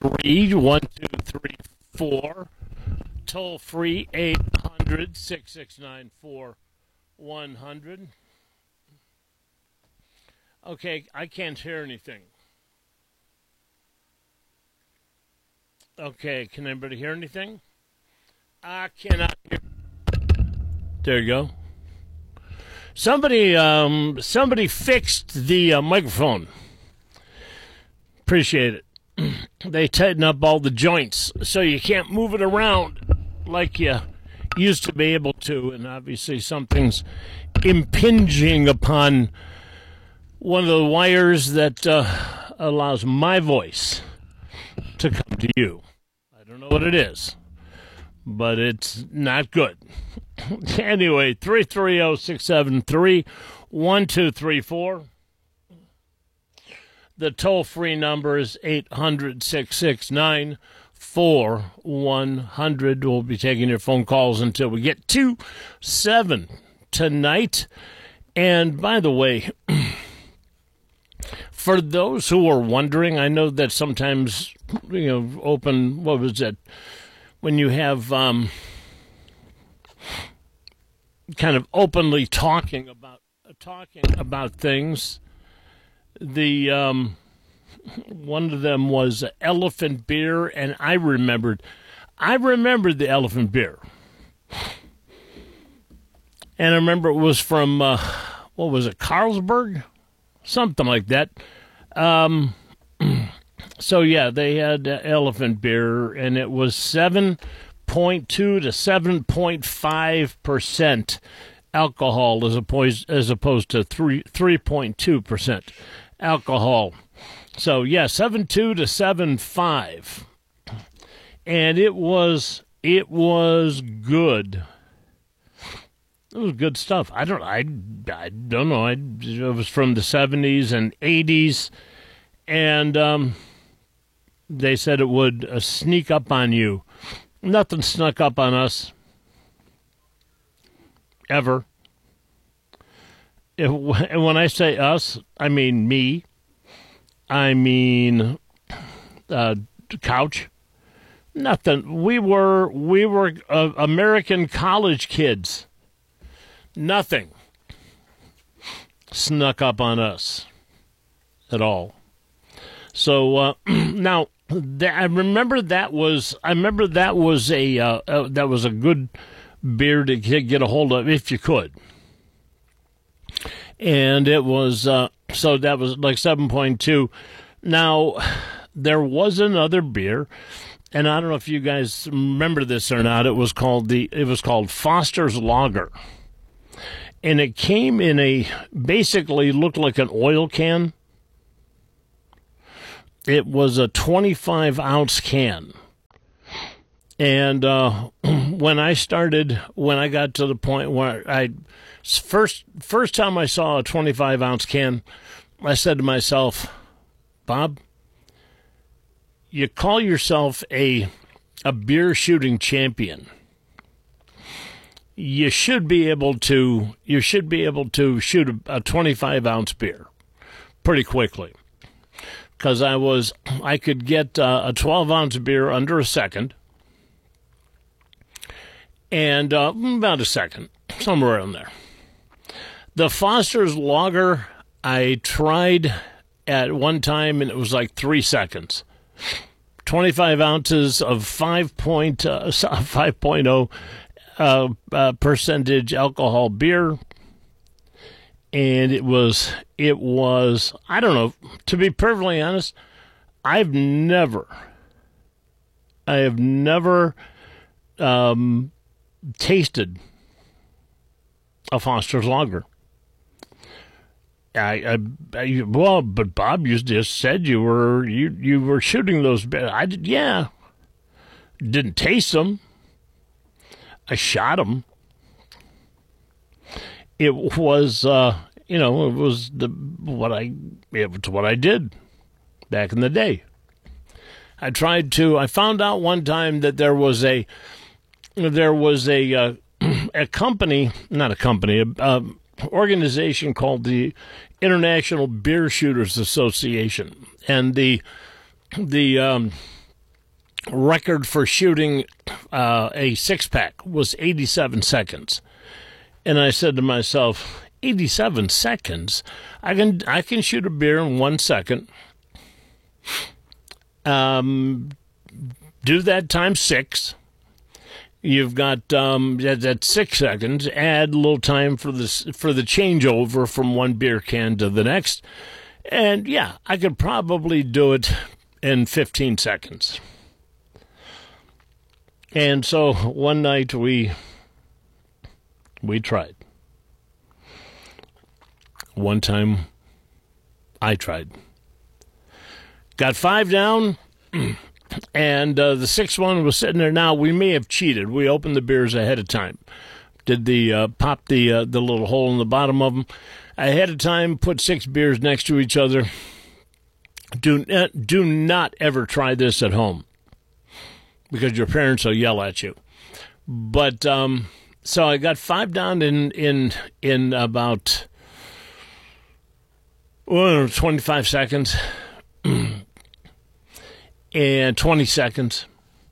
673-1234. Toll free 800-669-4100. Okay, I can't hear anything. Okay, can anybody hear anything? I cannot hear. There you go. Somebody fixed the microphone. Appreciate it. They tighten up all the joints so you can't move it around like you used to be able to, and obviously something's impinging upon one of the wires that allows my voice to come to you. I don't know what it is, but it's not good. Anyway, 330-673-1234. The toll-free number is 800-669-4100. We'll be taking your phone calls until we get to 7 tonight. And by the way, for those who are wondering, I know that sometimes, open, what was it, when you have kind of openly talking about things. The one of them was elephant beer, and I remembered the elephant beer, and I remember it was from what was it, Carlsberg, something like that. So yeah, they had elephant beer, and it was 7.2 to 7.5% alcohol, as opposed to 3.2% alcohol. So yeah, 7.2 to 7.5, and it was good. It was good stuff. I don't know. It was from the 70s and 80s, and they said it would sneak up on you. Nothing snuck up on us ever. And when I say us, I mean me. I mean couch. Nothing. We were American college kids. Nothing snuck up on us at all. So now I remember that was a good beer to get a hold of if you could. And it was, so that was like 7.2. Now, there was another beer, and I don't know if you guys remember this or not. It was called Foster's Lager. And it came in basically looked like an oil can. It was a 25-ounce can. And when I got to the point where first time I saw a 25-ounce can, I said to myself, Bob, you call yourself a beer shooting champion. You should be able to shoot a 25-ounce beer pretty quickly. Because I could get a 12-ounce beer under a second. And about a second, somewhere in there. The Foster's Lager, I tried at one time, and it was like 3 seconds. 25 ounces of 5.0 percentage alcohol beer. And it was, I don't know, to be perfectly honest, I have never tasted a Foster's Lager. Well, but Bob, you just said you were shooting those. Yeah. Didn't taste them. I shot them. It was, it was what I did back in the day. I found out one time that there was a organization called the International Beer Shooters Association, and the record for shooting a six-pack was 87 seconds. And I said to myself, 87 seconds? I can shoot a beer in 1 second. Do that times 6. You've got that's 6 seconds. Add a little time for the changeover from one beer can to the next. And yeah, I could probably do it in 15 seconds. And so one night we tried. One time I tried. Got 5 down, and the 6th one was sitting there. Now, we may have cheated. We opened the beers ahead of time. Did the pop the little hole in the bottom of them ahead of time, put 6 beers next to each other. Do not ever try this at home, because your parents will yell at you. But so I got 5 down in about 25 seconds and 20 seconds.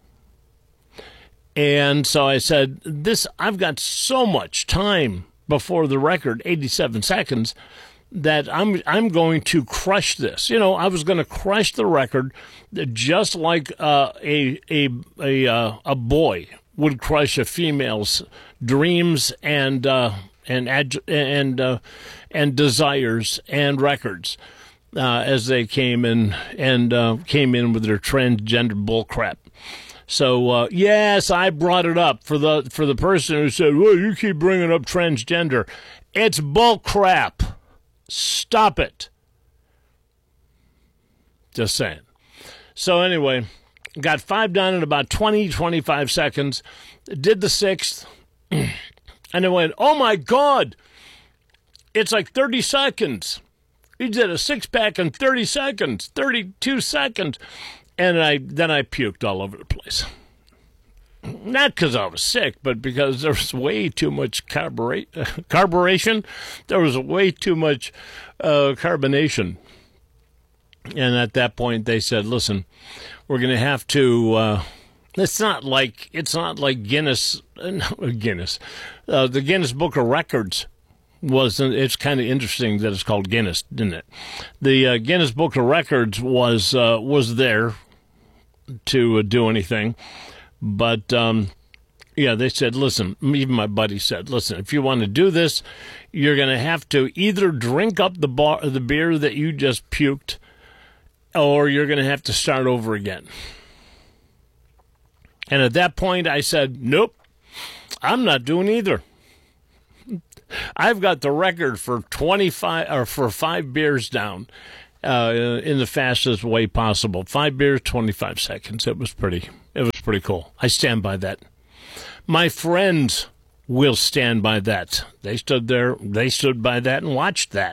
And so I said, I've got so much time before the record, 87 seconds, that I'm going to crush this. I was going to crush the record just like a boy would crush a female's dreams and desires and records as they came in with their transgender bullcrap. So yes, I brought it up for the person who said, "Well, you keep bringing up transgender. It's bullcrap. Stop it." Just saying. So anyway, got 5 down in about 25 seconds. Did the 6th, and I went, "Oh my God, it's like 30 seconds." He did a 6-pack in 30 seconds, 32 seconds. And then I puked all over the place. Not because I was sick, but because there was way too much carburation. There was way too much carbonation. And at that point, they said, "Listen, we're going to have to." It's not like Guinness. The Guinness Book of Records it's kind of interesting that it's called Guinness, isn't it? The Guinness Book of Records was there to do anything, but they said, "Listen," even my buddy said, "Listen, if you want to do this, you're going to have to either drink up the beer that you just puked, or you're going to have to start over again." And at that point, I said, "Nope, I'm not doing either. I've got the record for 5 beers down in the fastest way possible. 5 beers, 25 seconds. It was pretty cool. I stand by that. My friends will stand by that. They stood by that and watched that.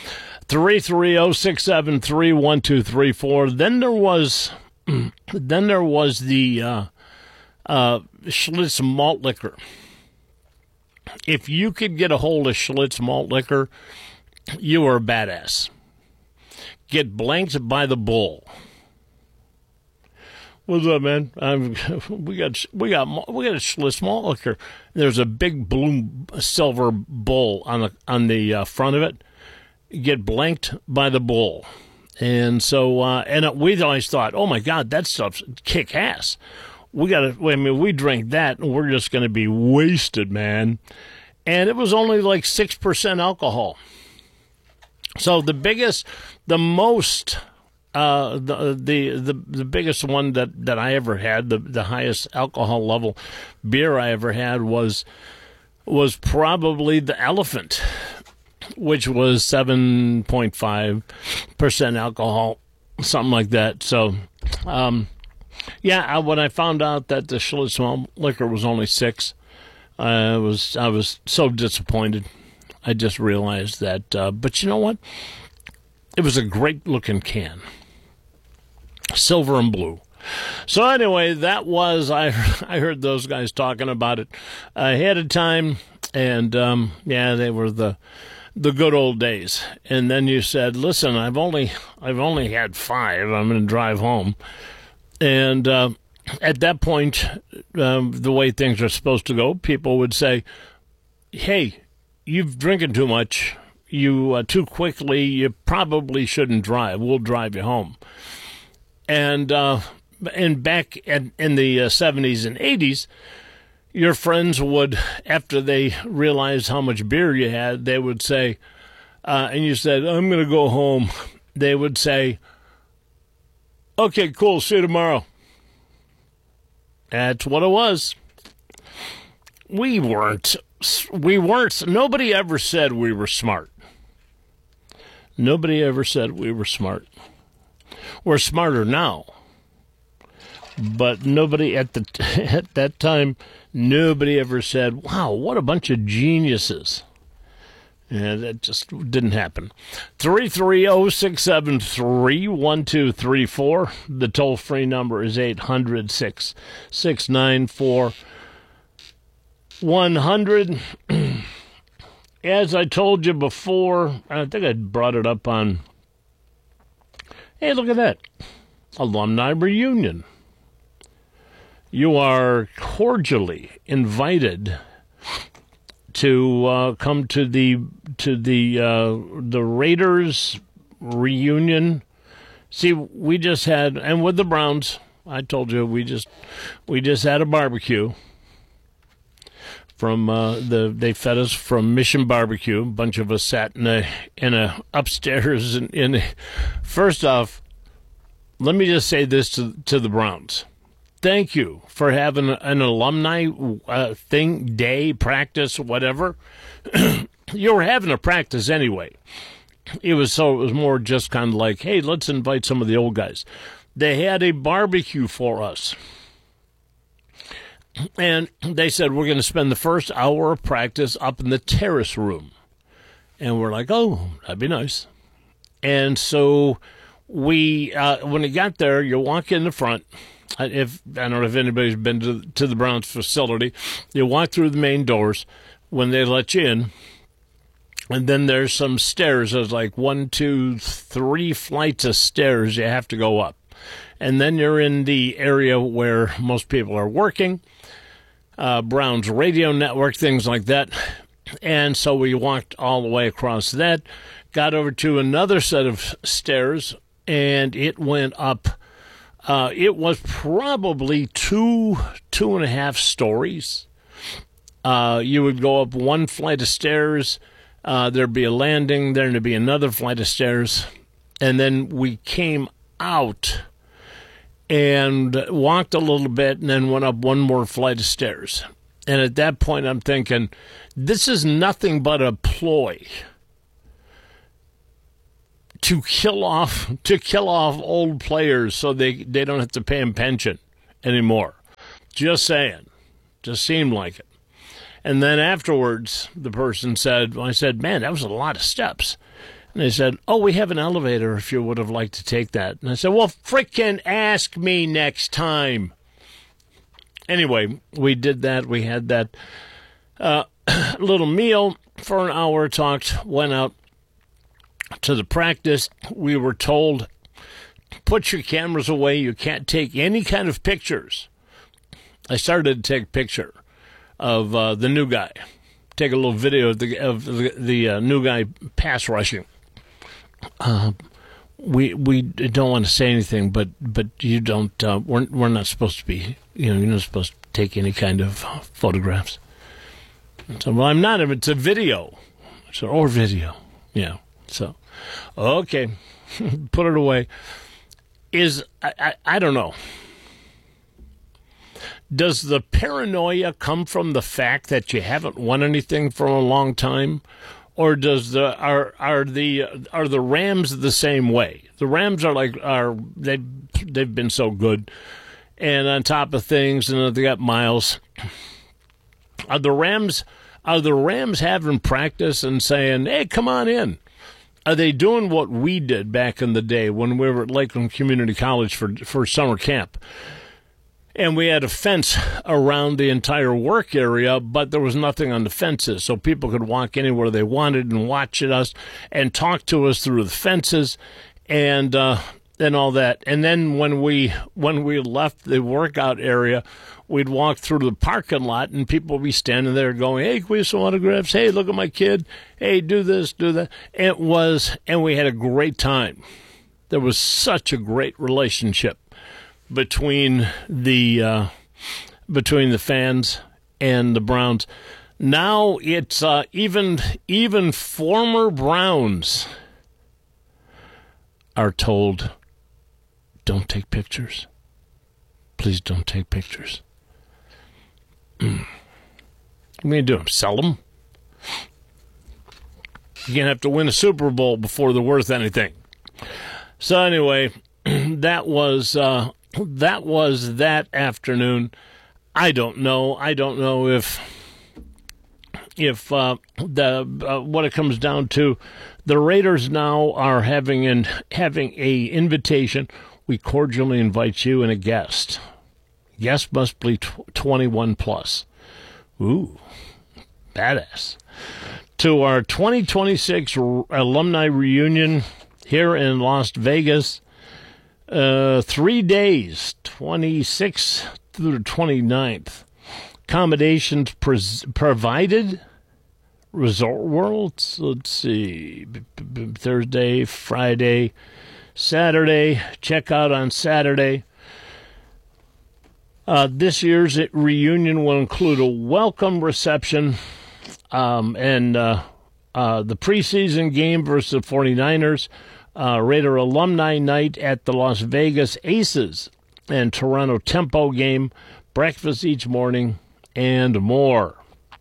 330-673-1234. Then there was the Schlitz malt liquor. If you could get a hold of Schlitz malt liquor, you were a badass. Get blanked by the bull. What's up, man? We got a Schlitz malt liquor. There's a big blue silver bull on the front of it. Get blanked by the bull. And so we always thought, "Oh my God, that stuff's kick ass. We drank that and we're just going to be wasted, man." And it was only like 6% alcohol. So the biggest one that I ever had, the highest alcohol level beer I ever had was probably the Elephant, which was 7.5% alcohol, something like that. So, when I found out that the Schlitz malt liquor was only 6, I was so disappointed. I just realized that. But you know what? It was a great looking can, silver and blue. So anyway, that was I heard those guys talking about it ahead of time, and they were the good old days. And then you said, "Listen, I've only had 5. I'm going to drive home." And at that point, the way things are supposed to go, people would say, hey, you've drinking too much. You too quickly. You probably shouldn't drive. We'll drive you home. And back in the 70s and 80s, your friends would, after they realized how much beer you had, they would say, and you said, I'm going to go home. They would say, okay, cool, see you tomorrow. That's what it was. We weren't, nobody ever said we were smart. Nobody ever said we were smart. We're smarter now. But nobody at that time, nobody ever said, wow, what a bunch of geniuses. Yeah, that just didn't happen. 330-673-1234. The toll-free number is 800-694-100. As I told you before, I think I brought it up on, hey, look at that, alumni reunion. You are cordially invited to come to the Raiders reunion. See, we just had, and with the Browns, I told you we just had a barbecue from they fed us from Mission Barbecue. A bunch of us sat in a upstairs first off, let me just say this to the Browns. Thank you for having an alumni day, practice, whatever. You were having a practice anyway. It was more just kind of like, hey, let's invite some of the old guys. They had a barbecue for us. And they said, we're going to spend the first hour of practice up in the terrace room. And we're like, oh, that'd be nice. And so we, when we got there, you walk in the front. I don't know if anybody's been to the Browns facility. You walk through the main doors when they let you in. And then there's some stairs. There's like 1, 2, 3 flights of stairs you have to go up. And then you're in the area where most people are working, Browns radio network, things like that. And so we walked all the way across that, got over to another set of stairs, and it went up. It was probably 2.5 stories. You would go up one flight of stairs. There'd be a landing. There'd be another flight of stairs. And then we came out and walked a little bit and then went up one more flight of stairs. And at that point, I'm thinking, this is nothing but a ploy to kill off old players so they don't have to pay them pension anymore. Just saying. Just seemed like it. And then afterwards, the person said, I said, man, that was a lot of steps. And they said, oh, we have an elevator if you would have liked to take that. And I said, well, frickin' ask me next time. Anyway, we did that. We had that little meal for an hour, talked, went out to the practice. We were told, put your cameras away. You can't take any kind of pictures. I started to take a picture of the new guy. Take a little video of the new guy pass rushing. We don't want to say anything, but you don't. We're not supposed to be. You're not supposed to take any kind of photographs. So, well, I'm not. It's a video. So, or video. Yeah. So, okay, put it away. I don't know. Does the paranoia come from the fact that you haven't won anything for a long time, or does are the Rams the same way? The Rams they've been so good, and on top of things, and they got Miles. Are the Rams having practice and saying, "Hey, come on in"? Are they doing what we did back in the day when we were at Lakeland Community College for summer camp? And we had a fence around the entire work area, but there was nothing on the fences. So people could walk anywhere they wanted and watch us and talk to us through the fences. And and all that. And then when we left the workout area, we'd walk through the parking lot, and people would be standing there going, "Hey, can we have some autographs? Hey, look at my kid. Hey, do this, do that." And we had a great time. There was such a great relationship between the fans and the Browns. Now it's even former Browns are told, "Don't take pictures. Please don't take pictures." What are you going to do? Sell them? You're going to have to win a Super Bowl before they're worth anything. So anyway, that was that afternoon. I don't know if what it comes down to, the Raiders now are having a invitation. We cordially invite you and a guest. Guest must be 21 plus. Ooh, badass. To our 2026 alumni reunion here in Las Vegas. 3 days, 26th through the 29th. Accommodations provided. Resort World, let's see, Thursday, Friday, Saturday. Check out on Saturday. This year's reunion will include a welcome reception and the preseason game versus the 49ers, Raider Alumni Night at the Las Vegas Aces and Toronto Tempo game, breakfast each morning, and more.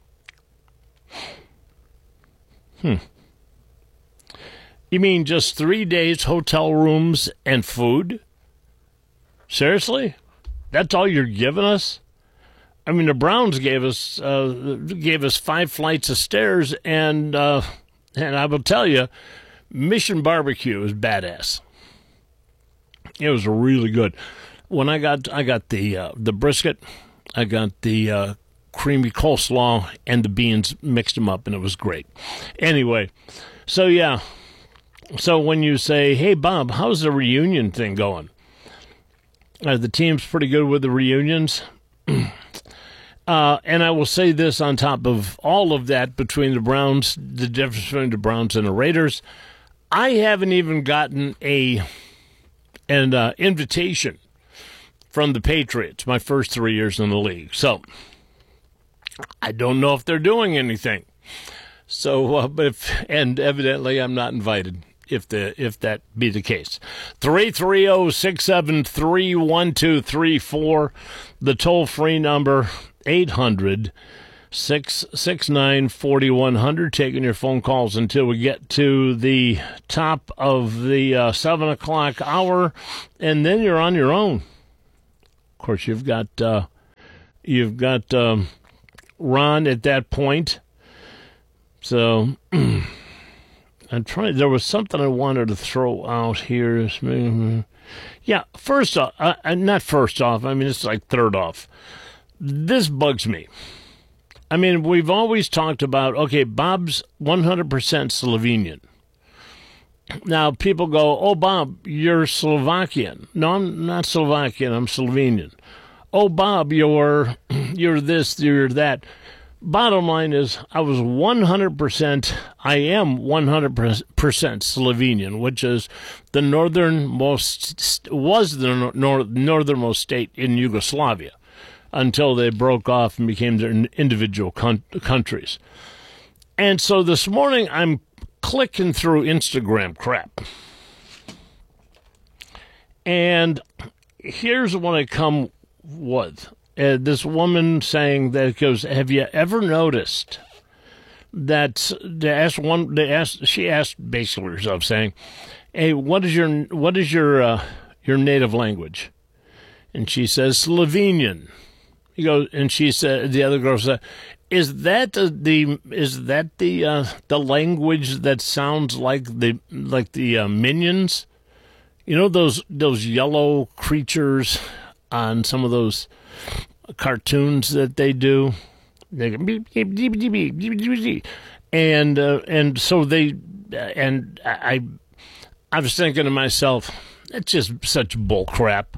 You mean just 3 days, hotel rooms, and food? Seriously? That's all you're giving us? I mean, the Browns gave us 5 flights of stairs, and I will tell you, Mission Barbecue is badass. It was really good. When I got the brisket, I got the creamy coleslaw and the beans, mixed them up, and it was great. Anyway, so yeah. So when you say, "Hey, Bob, how's the reunion thing going?" The team's pretty good with the reunions. And I will say this on top of all of that, between the Browns, the difference between the Browns and the Raiders, I haven't even gotten an invitation from the Patriots my first 3 years in the league. So I don't know if they're doing anything. So, and evidently I'm not invited, if that be the case. 330-673-1234, the toll-free number, 800-669-4100, taking your phone calls until we get to the top of the 7 o'clock hour, and then you're on your own. Of course, you've got Ron at that point. So I'm trying. There was something I wanted to throw out here. Yeah, first off, not first off. I mean, it's like third off. This bugs me. I mean, we've always talked about, okay, Bob's 100% Slovenian. Now, people go, "Oh, Bob, you're Slovakian." No, I'm not Slovakian. I'm Slovenian. "Oh, Bob, you're this, you're that." Bottom line is, I am 100% Slovenian, which is the northernmost state in Yugoslavia, until they broke off and became their individual countries. And so this morning, I'm clicking through Instagram crap. And here's what I come with. This woman saying that, goes, "Have you ever noticed that?" She asked basically herself, saying, "Hey, what is your native language?" And she says, "Slovenian." He goes, and she said, the other girl said, "Is that the language that sounds like the Minions? You know those yellow creatures on some of those cartoons that they do? They go beep, beep, beep, beep, beep, beep, beep, beep. And so they, and I was thinking to myself, That's just such bull crap.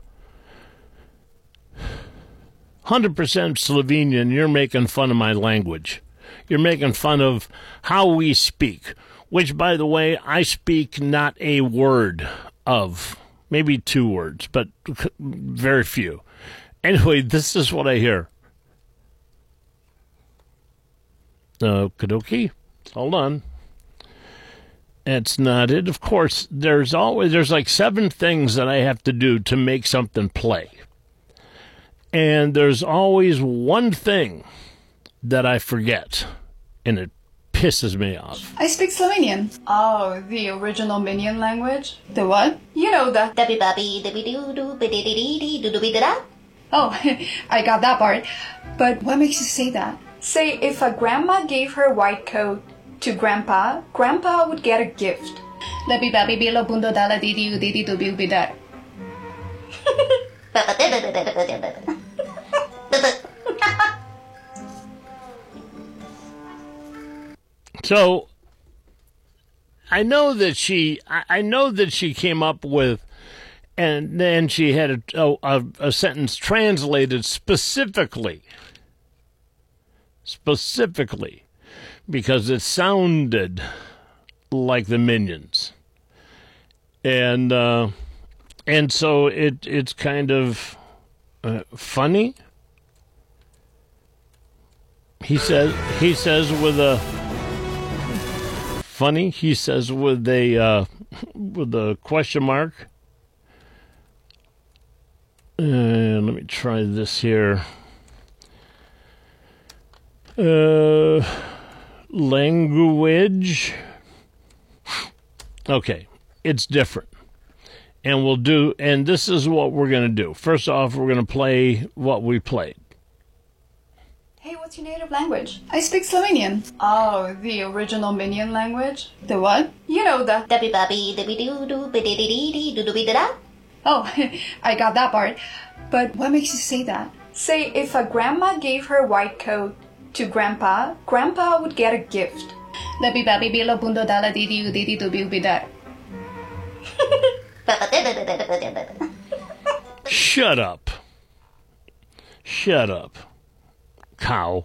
100% Slovenian, you're making fun of my language. You're making fun of how we speak, which, by the way, I speak not a word of. Maybe 2 words, but very few. Anyway, this is what I hear. Okie-dokie. Hold on. That's not it. Of course, there's like 7 things that I have to do to make something play. And there's always one thing that I forget, and it pisses me off. I speak Slovenian. Oh, the original Minion language? The what? You know, the... Oh, I got that part. But what makes you say that? Say, if a grandma gave her white coat to grandpa, grandpa would get a gift. So I know that she came up with, and then she had a sentence translated specifically because it sounded like the Minions, and so it's kind of funny. He says with a funny. He says with a question mark. Let me try this here. Language. Okay, it's different. And this is what we're going to do. First off, we're going to play what we played. Hey, what's your native language? I speak Slovenian. Oh, the original Minion language? The what? You know, the... Oh, I got that part. But what makes you say that? Say, if a grandma gave her white coat to grandpa, grandpa would get a gift. Shut up. Shut up, cow.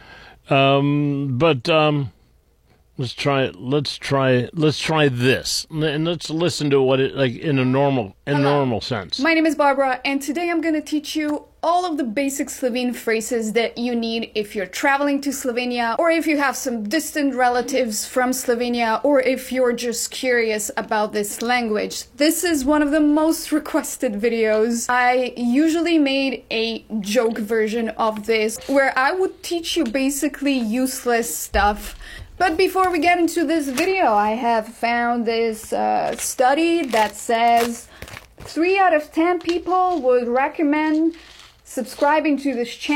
Let's try it. Let's try this, and let's listen to what it like in a normal sense. My name is Barbara, and today I'm gonna teach you all of the basic Slovene phrases that you need if you're traveling to Slovenia, or if you have some distant relatives from Slovenia, or if you're just curious about this language. This is one of the most requested videos. I usually made a joke version of this, where I would teach you basically useless stuff. But before we get into this video, I have found this study that says 3 out of 10 people would recommend subscribing to this channel.